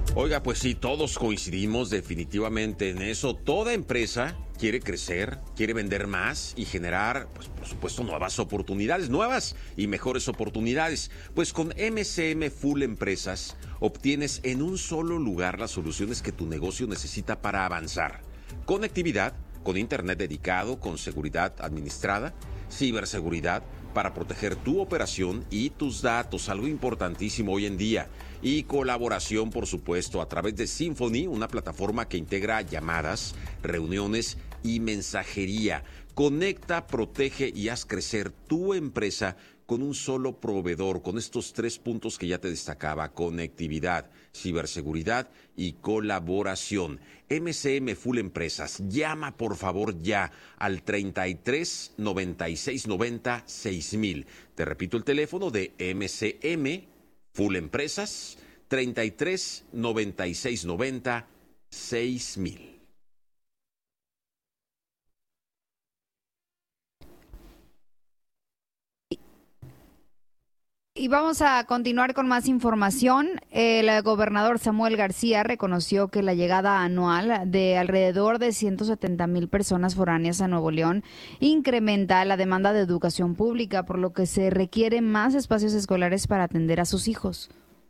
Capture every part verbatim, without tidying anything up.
Oiga, pues sí, todos coincidimos definitivamente en eso. Toda empresa quiere crecer, quiere vender más y generar, pues por supuesto, nuevas oportunidades, nuevas y mejores oportunidades. Pues con M C M Full Empresas obtienes en un solo lugar las soluciones que tu negocio necesita para avanzar. Conectividad, con internet dedicado, con seguridad administrada, ciberseguridad para proteger tu operación y tus datos, algo importantísimo hoy en día. Y colaboración, por supuesto, a través de Symphony, una plataforma que integra llamadas, reuniones y mensajería. Conecta, protege y haz crecer tu empresa con un solo proveedor, con estos tres puntos que ya te destacaba: conectividad, ciberseguridad y colaboración. M C M Full Empresas, llama por favor ya al treinta y tres, noventa y seis, noventa, seis mil. Te repito el teléfono de M C M Full Empresas, treinta y tres, noventa y seis, noventa, seis mil. Y vamos a continuar con más información. El gobernador Samuel García reconoció que la llegada anual de alrededor de ciento setenta mil personas foráneas a Nuevo León incrementa la demanda de educación pública, por lo que se requieren más espacios escolares para atender a sus hijos.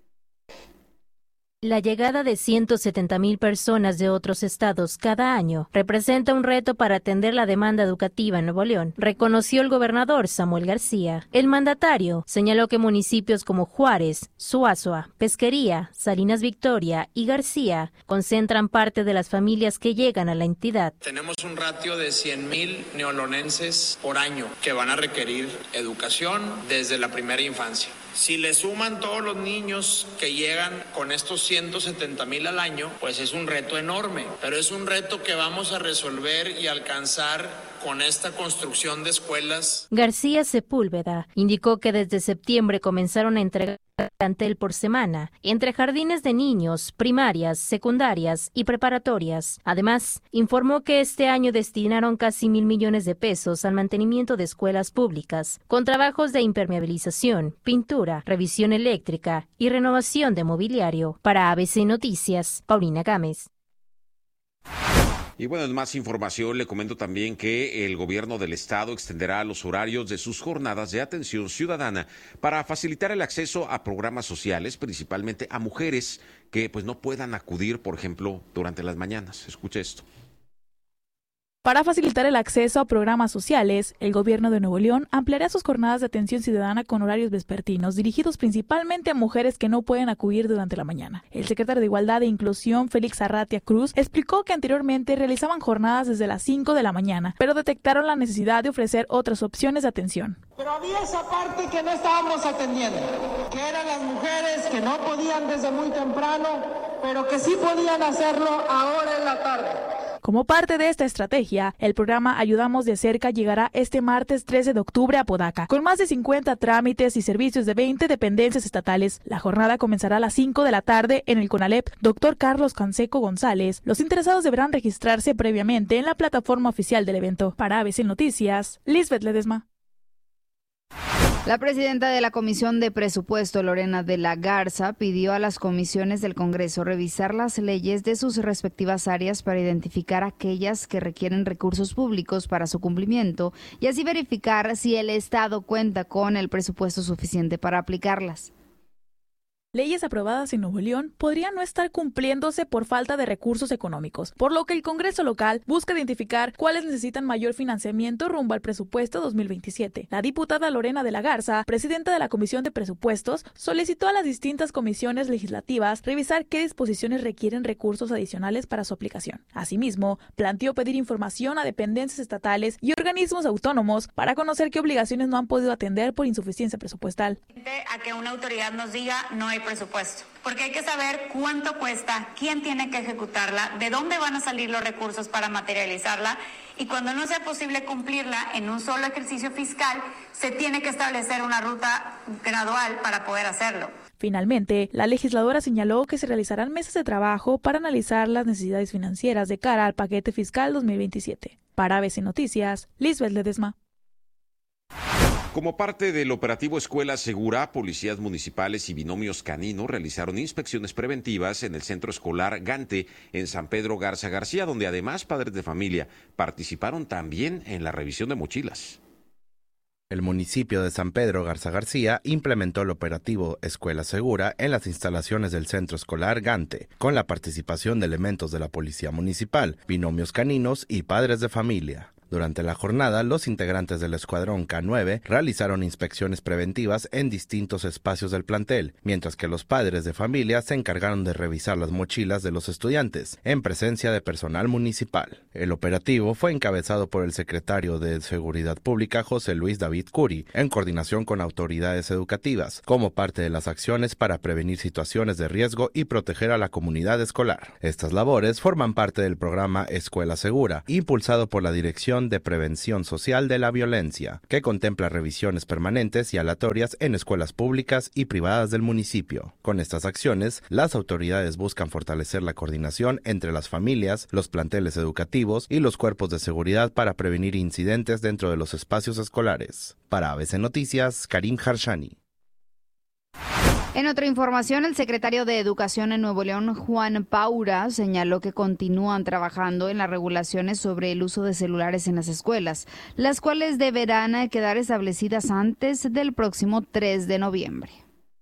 La llegada de ciento setenta mil personas de otros estados cada año representa un reto para atender la demanda educativa en Nuevo León, reconoció el gobernador Samuel García. El mandatario señaló que municipios como Juárez, Suazua, Pesquería, Salinas Victoria y García concentran parte de las familias que llegan a la entidad. Tenemos un ratio de cien mil neolonenses por año que van a requerir educación desde la primera infancia. Si le suman todos los niños que llegan con estos ciento setenta mil al año, pues es un reto enorme, pero es un reto que vamos a resolver y alcanzar con esta construcción de escuelas. García Sepúlveda indicó que desde septiembre comenzaron a entregar plantel por semana entre jardines de niños, primarias, secundarias y preparatorias. Además, informó que este año destinaron casi mil millones de pesos al mantenimiento de escuelas públicas, con trabajos de impermeabilización, pintura, revisión eléctrica y renovación de mobiliario. Para A B C Noticias, Paulina Gámez. Y bueno, en más información le comento también que el gobierno del estado extenderá los horarios de sus jornadas de atención ciudadana para facilitar el acceso a programas sociales, principalmente a mujeres que pues no puedan acudir, por ejemplo, durante las mañanas. Escuche esto. Para facilitar el acceso a programas sociales, el gobierno de Nuevo León ampliará sus jornadas de atención ciudadana con horarios vespertinos, dirigidos principalmente a mujeres que no pueden acudir durante la mañana. El secretario de Igualdad e Inclusión, Félix Arratia Cruz, explicó que anteriormente realizaban jornadas desde las cinco de la mañana, pero detectaron la necesidad de ofrecer otras opciones de atención. Pero había esa parte que no estábamos atendiendo, que eran las mujeres que no podían desde muy temprano, pero que sí podían hacerlo ahora en la tarde. Como parte de esta estrategia, el programa Ayudamos de Cerca llegará este martes trece de octubre a Apodaca, con más de cincuenta trámites y servicios de veinte dependencias estatales. La jornada comenzará a las cinco de la tarde en el CONALEP Doctor Carlos Canseco González. Los interesados deberán registrarse previamente en la plataforma oficial del evento. Para A B C Noticias, Lisbeth Ledesma. La presidenta de la Comisión de Presupuesto, Lorena de la Garza, pidió a las comisiones del Congreso revisar las leyes de sus respectivas áreas para identificar aquellas que requieren recursos públicos para su cumplimiento y así verificar si el Estado cuenta con el presupuesto suficiente para aplicarlas. Leyes aprobadas en Nuevo León podrían no estar cumpliéndose por falta de recursos económicos, por lo que el Congreso local busca identificar cuáles necesitan mayor financiamiento rumbo al presupuesto dos mil veintisiete. La diputada Lorena de la Garza, presidenta de la Comisión de Presupuestos, solicitó a las distintas comisiones legislativas revisar qué disposiciones requieren recursos adicionales para su aplicación. Asimismo, planteó pedir información a dependencias estatales y organismos autónomos para conocer qué obligaciones no han podido atender por insuficiencia presupuestal. A que una autoridad nos diga no hay presupuesto, porque hay que saber cuánto cuesta, quién tiene que ejecutarla, de dónde van a salir los recursos para materializarla, y cuando no sea posible cumplirla en un solo ejercicio fiscal, se tiene que establecer una ruta gradual para poder hacerlo. Finalmente, la legisladora señaló que se realizarán mesas de trabajo para analizar las necesidades financieras de cara al paquete fiscal dos mil veintisiete. Para A B C Noticias, Lisbeth Ledesma. Como parte del operativo Escuela Segura, policías municipales y binomios caninos realizaron inspecciones preventivas en el centro escolar Gante en San Pedro Garza García, donde además padres de familia participaron también en la revisión de mochilas. El municipio de San Pedro Garza García implementó el operativo Escuela Segura en las instalaciones del centro escolar Gante, con la participación de elementos de la policía municipal, binomios caninos y padres de familia. Durante la jornada, los integrantes del Escuadrón K nueve realizaron inspecciones preventivas en distintos espacios del plantel, mientras que los padres de familia se encargaron de revisar las mochilas de los estudiantes, en presencia de personal municipal. El operativo fue encabezado por el secretario de Seguridad Pública, José Luis David Curi, en coordinación con autoridades educativas, como parte de las acciones para prevenir situaciones de riesgo y proteger a la comunidad escolar. Estas labores forman parte del programa Escuela Segura, impulsado por la Dirección de Prevención Social de la Violencia, que contempla revisiones permanentes y aleatorias en escuelas públicas y privadas del municipio. Con estas acciones, las autoridades buscan fortalecer la coordinación entre las familias, los planteles educativos y los cuerpos de seguridad para prevenir incidentes dentro de los espacios escolares. Para A B C Noticias, Karim Harshani. En otra información, el secretario de Educación en Nuevo León, Juan Paura, señaló que continúan trabajando en las regulaciones sobre el uso de celulares en las escuelas, las cuales deberán quedar establecidas antes del próximo tres de noviembre.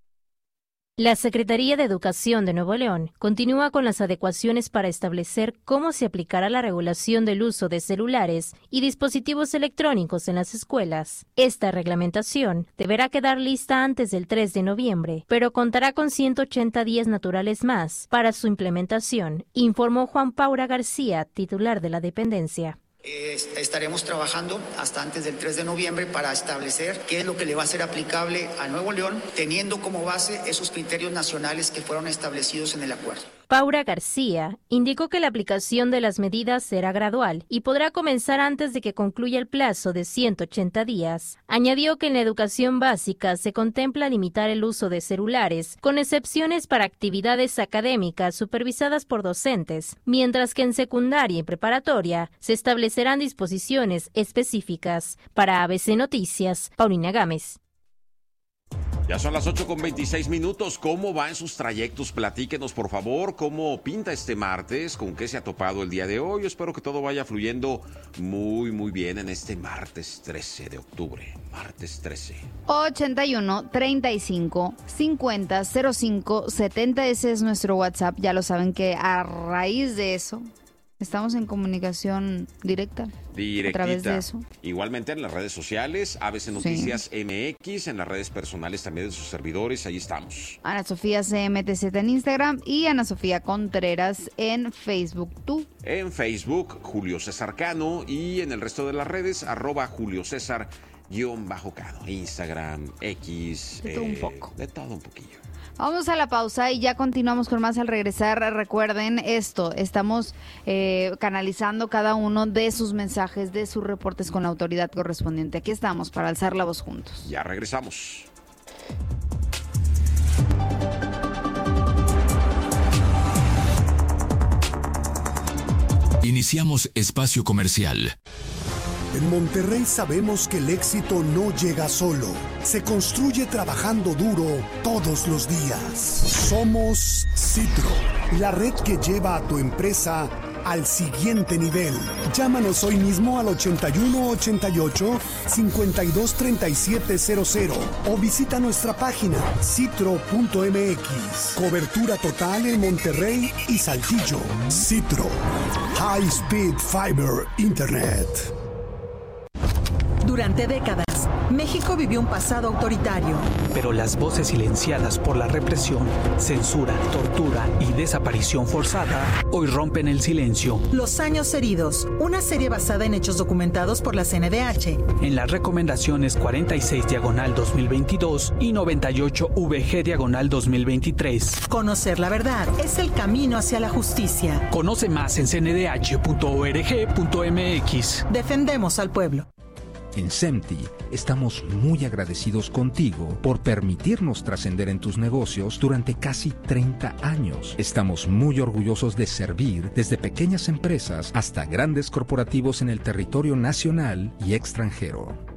La Secretaría de Educación de Nuevo León continúa con las adecuaciones para establecer cómo se aplicará la regulación del uso de celulares y dispositivos electrónicos en las escuelas. Esta reglamentación deberá quedar lista antes del tres de noviembre, pero contará con ciento ochenta días naturales más para su implementación, informó Juan Paura García, titular de la dependencia. Estaremos trabajando hasta antes del tres de noviembre para establecer qué es lo que le va a ser aplicable a Nuevo León, teniendo como base esos criterios nacionales que fueron establecidos en el acuerdo. Paura García indicó que la aplicación de las medidas será gradual y podrá comenzar antes de que concluya el plazo de ciento ochenta días. Añadió que en la educación básica se contempla limitar el uso de celulares, con excepciones para actividades académicas supervisadas por docentes, mientras que en secundaria y preparatoria se establecerán disposiciones específicas. Para A B C Noticias, Paulina Gámez. Ya son las ocho con veintiséis minutos. ¿Cómo va en sus trayectos? Platíquenos, por favor, cómo pinta este martes, con qué se ha topado el día de hoy. Yo espero que todo vaya fluyendo muy, muy bien en este martes trece de octubre. Martes trece. ochenta y uno, treinta y cinco, cincuenta, cero cinco, setenta. Ese es nuestro WhatsApp. Ya lo saben que a raíz de eso estamos en comunicación directa. Directita. A través de eso. Igualmente en las redes sociales, A B C Noticias sí. M X, en las redes personales también de sus servidores, ahí estamos. Ana Sofía C M T Z en Instagram y Ana Sofía Contreras en Facebook. ¿Tú? En Facebook, Julio César Cano, y en el resto de las redes, arroba Julio César guión bajo Cano. Instagram, X. De todo eh, un poco. De todo un poquillo. Vamos a la pausa y ya continuamos con más al regresar. Recuerden esto, estamos eh, canalizando cada uno de sus mensajes, de sus reportes con la autoridad correspondiente. Aquí estamos para alzar la voz juntos. Ya regresamos. Iniciamos espacio comercial. En Monterrey sabemos que el éxito no llega solo, se construye trabajando duro todos los días. Somos Citro, la red que lleva a tu empresa al siguiente nivel. Llámanos hoy mismo al ochenta y uno ochenta y ocho, cincuenta y dos treinta y siete cero cero o visita nuestra página citro punto m x. Cobertura total en Monterrey y Saltillo. Citro, High Speed Fiber Internet. Durante décadas, México vivió un pasado autoritario. Pero las voces silenciadas por la represión, censura, tortura y desaparición forzada hoy rompen el silencio. Los años heridos, una serie basada en hechos documentados por la C N D H. En las recomendaciones cuarenta y seis diagonal dos mil veintidós y noventa y ocho V G diagonal dos mil veintitrés. Conocer la verdad es el camino hacia la justicia. Conoce más en c n d h punto org punto m x. Defendemos al pueblo. En SEMTI estamos muy agradecidos contigo por permitirnos trascender en tus negocios durante casi treinta años. Estamos muy orgullosos de servir desde pequeñas empresas hasta grandes corporativos en el territorio nacional y extranjero.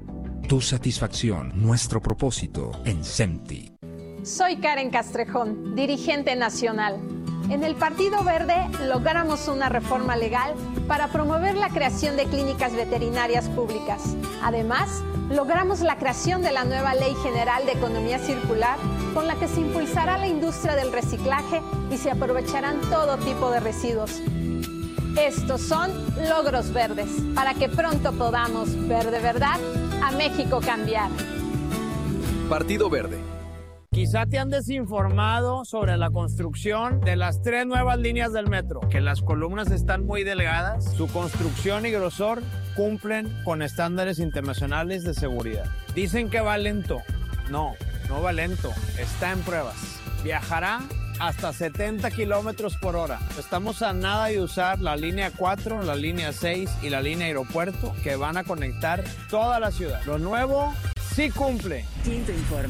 Tu satisfacción, nuestro propósito en SEMTI. Soy Karen Castrejón, dirigente nacional. En el Partido Verde logramos una reforma legal para promover la creación de clínicas veterinarias públicas. Además, logramos la creación de la nueva Ley General de Economía Circular, con la que se impulsará la industria del reciclaje y se aprovecharán todo tipo de residuos. Estos son logros verdes, para que pronto podamos ver de verdad a México cambiar. Partido Verde. Quizá te han desinformado sobre la construcción de las tres nuevas líneas del metro, que las columnas están muy delgadas, su construcción y grosor cumplen con estándares internacionales de seguridad. Dicen que va lento. No, no va lento, está en pruebas. Viajará hasta setenta kilómetros por hora. Estamos a nada de usar la línea cuatro, la línea seis y la línea aeropuerto, que van a conectar toda la ciudad. Lo nuevo sí cumple. Quinto informe.